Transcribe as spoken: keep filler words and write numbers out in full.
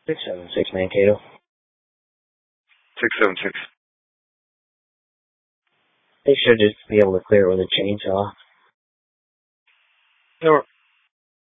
six seven six, Mankato. six seven six. They should just be able to clear it with a chainsaw. Over.